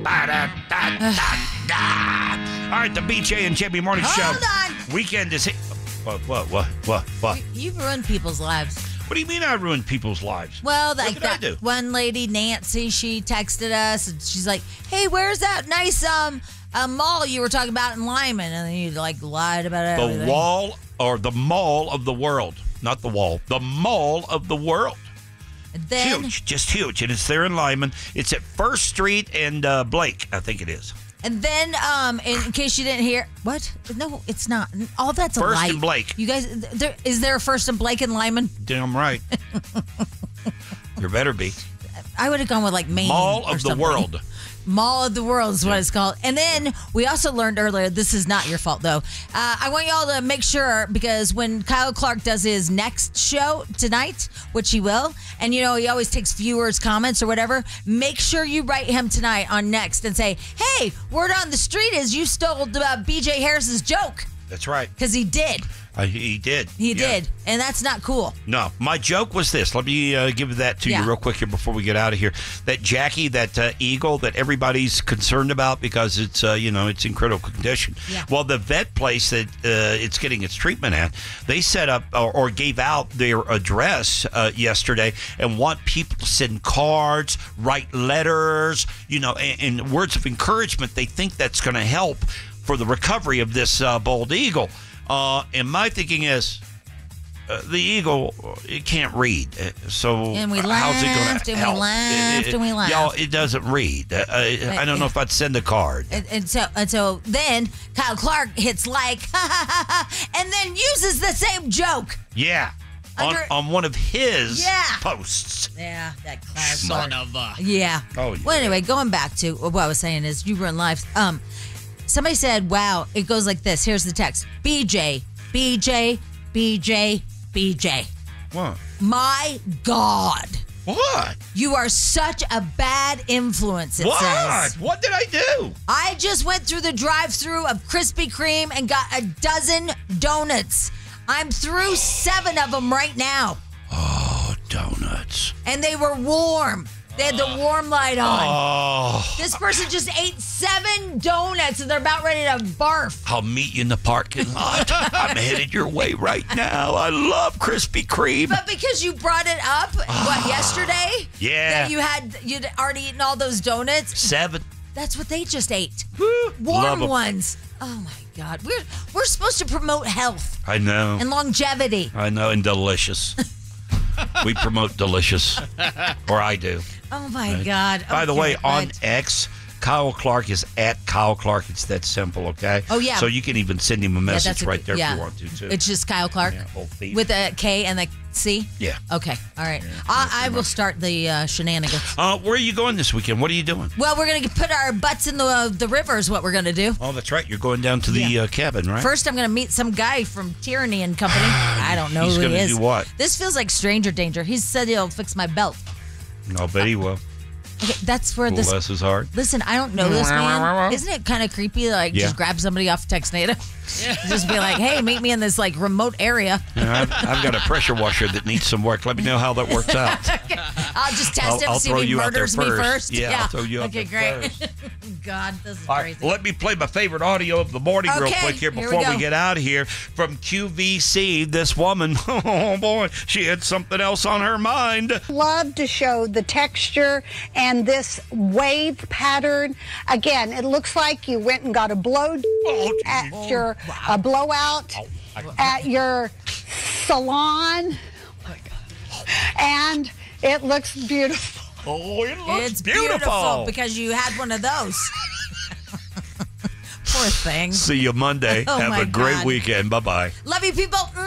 All right, the BJ and Jimmy Morning Show. Hold on. Weekend is here. What? You've ruined people's lives. What do you mean I ruined people's lives? Well, What like did I that do? one lady, Nancy, she texted us and she's like, "Hey, where's that nice mall you were talking about in Lyman?" And then you like lied about everything. The wall or the mall of the world. Not the wall. The mall of the world. And then, Huge. Just huge. And it's there in Lyman. It's at First Street and Blake, I think it is. And then, in case you didn't hear, what? No, it's not. All that's a First lie. and Blake. You guys, is there a First and Blake in Lyman? Damn right. There better be. I would have gone with like Maine. Mall or of the something. world. Mall of the World is what it's called. And then we also learned earlier, this is not your fault though. I want y'all to make sure, because when Kyle Clark does his next show tonight, which he will, and you know, he always takes viewers' comments or whatever, make sure you write him tonight on Next and say, "Hey, word on the street is you stole BJ Harris's joke." That's right. Because he did. He did. He Yeah. did. And that's not cool. No, my joke was this. Let me give that to you real quick here before we get out of here. That Jackie, that eagle that everybody's concerned about because it's it's in critical condition. Yeah. Well, the vet place that it's getting its treatment at, they set up or gave out their address yesterday and want people to send cards, write letters, and words of encouragement. They think that's going to help for the recovery of this bald eagle. And my thinking is, the eagle, it can't read. So And we how's it going laughed to and help? we laughed and we laughed. Y'all, it doesn't read. I don't know if I'd send a card. And so then Kyle Clark hits like, and then uses the same joke. Yeah. On one of his posts. Yeah, that Kyle Son Clark. of a. Yeah. Oh, yeah. Well, anyway, going back to what I was saying is you ruin lives. Somebody said, wow, it goes like this. Here's the text. BJ, BJ, BJ, BJ. What? My God. What? You are such a bad influence, it What? says. What did I do? I just went through the drive-thru of Krispy Kreme and got a dozen donuts. I'm through 7 of them right now. Oh, donuts. And they were warm. They had the warm light on. Oh. This person just ate 7 donuts and they're about ready to barf. I'll meet you in the parking lot. I'm headed your way right now. I love Krispy Kreme. But because you brought it up, yesterday? Yeah. That you'd already eaten all those donuts? 7. That's what they just ate. Love Warm 'em. ones. Oh my God. We're supposed to promote health I know. and longevity. I know, and delicious. We promote delicious, or I do. Oh my God. By the Okay, way, on right. X, Kyle Clark is at Kyle Clark. It's that simple, okay? Oh, yeah. So you can even send him a Yeah, message that's right there if you want to, too. It's just Kyle Clark Yeah, old thief. with a K and a C? Yeah. Okay. All right. I will start the shenanigans. Where are you going this weekend? What are you doing? Well, we're going to put our butts in the river is what we're going to do. Oh, that's right. You're going down to the cabin, right? First, I'm going to meet some guy from Tyranny and Company. I don't know He's who he gonna is. do what? This feels like stranger danger. He said he'll fix my belt. I'll bet he will. Okay, that's where this... Bless his heart. Listen, I don't know this man. Isn't it kind of creepy? Like, Yeah. just grab somebody off Texnada? Just be like, hey, meet me in this, like, remote area. Yeah, I've got a pressure washer that needs some work. Let me know how that works out. I'll just test him, I'll see throw if he you out there murders me first. Yeah, I'll throw you out okay, there great. first. God, this is All right, crazy. let me play my favorite audio of the morning real Okay, quick here here we before we go. get out of here. From QVC, this woman, oh boy, she had something else on her mind. Love to show the texture and this wave pattern. Again, it looks like you went and got a blow at your a blowout at your salon, and it looks beautiful. Oh, it looks It's beautiful because you had one of those. Poor thing. See you Monday. Oh, Have my a great God. weekend. Bye-bye. Love you, people.